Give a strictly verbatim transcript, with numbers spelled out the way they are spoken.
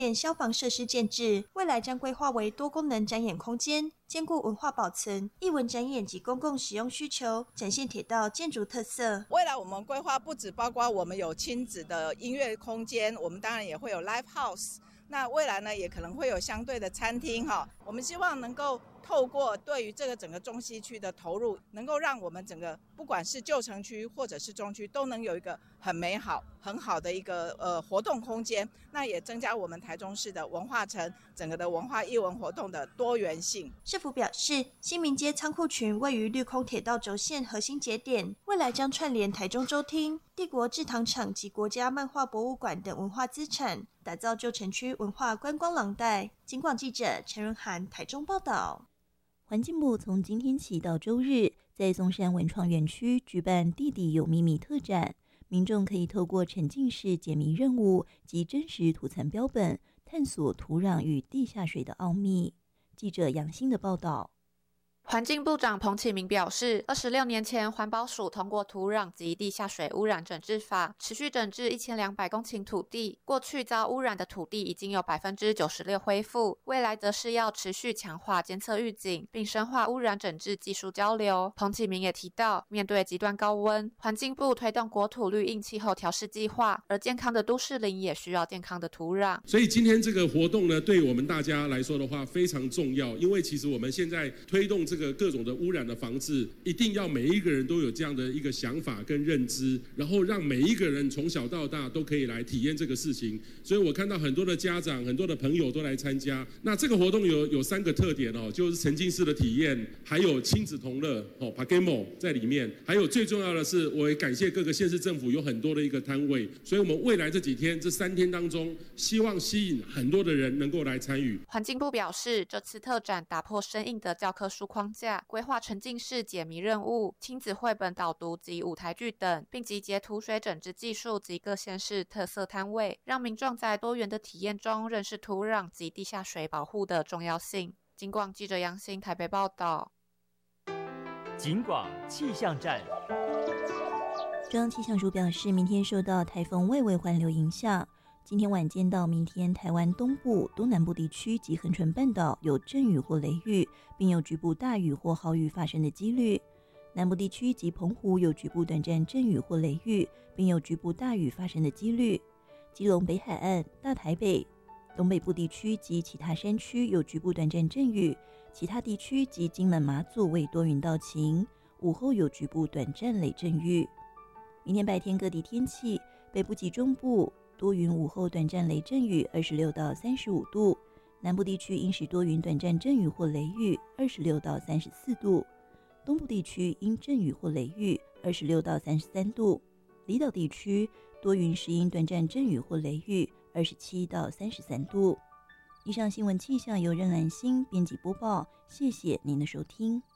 消防设施建制，未来将规划为多功能展演空间，兼顾文化保存、艺文展演及公共使用需求，展现铁道建筑特色。 未来我们规划不只包括我们有亲子的音乐空间，我们当然也会有 live house。那未来呢，也可能会有相对的餐厅哈。我们希望能够透过对于这个整个中西区的投入，能够让我们整个不管是旧城区或者是中区，都能有一个很美好、很好的一个呃活动空间。那也增加我们台中市的文化城整个的文化艺文活动的多元性。 市府表示，新民街仓库群位于绿空铁道轴线核心节点，未来将串联台中州厅、帝国制糖厂及国家漫画博物馆等文化资产，打造旧城区文化观光廊带。警广记者陈润涵台中报道。 环境部从今天起到周日，在松山文创园区举办地底有秘密特展，民众可以透过沉浸式解谜任务及真实土层标本，探索土壤与地下水的奥秘。记者杨欣的报道。 环境部长彭启明表示，二十六年前，环保署通过土壤及地下水污染整治法，持续整治一千两百公顷土地。过去遭污染的土地已经有百分之九十六恢复，未来则是要持续强化监测预警，并深化污染整治技术交流。彭启明也提到，面对极端高温，环境部推动国土绿荫气候调试计划，而健康的都市林也需要健康的土壤。 所以今天这个活动呢，对我们大家来说的话非常重要，因为其实我们现在推动这个各种的污染的防治，一定要每一个人都有这样的一个想法跟认知，然后让每一个人从小到大都可以来体验这个事情。所以我看到很多的家长、很多的朋友都来参加。那这个活动有有三个特点哦，就是沉浸式的体验，还有亲子同乐哦 ，P A G A M O 在里面，还有最重要的是，我也感谢各个县市政府有很多的一个摊位，所以我们未来这几天这三天当中，希望吸引很多的人能够来参与。 环境部表示，这次特展打破生硬的教科书框架，规划沉浸式解谜任务、亲子绘本导读及舞台剧等，并集结土水整治技术及各县市特色摊位，让民众在多元的体验中认识土壤及地下水保护的重要性。警广记者杨欣台北报道。 警广气象站。 中央气象署表示，明天受到台风外围环流影响，今天晚间到明天，台湾东部、东南部地区及恒春半岛有阵雨或雷雨，并有局部大雨或豪雨发生的几率。南部地区及澎湖有局部短暂阵雨或雷雨，并有局部大雨发生的几率。基隆北海岸、大台北、东北部地区及其他山区有局部短暂阵雨，其他地区及金门、马祖为多云到晴，午后有局部短暂雷阵雨。明天白天各地天气，北部及中部多云，午后短暂雷阵雨，二十六到三十五度；南部地区阴时多云，短暂阵雨或雷雨，二十六到三十四度；东部地区阴阵雨或雷雨，二十六到三十三度；离岛地区多云时阴短暂阵雨或雷雨，二十七到三十三度。以上新闻气象由任兰心编辑播报，谢谢您的收听。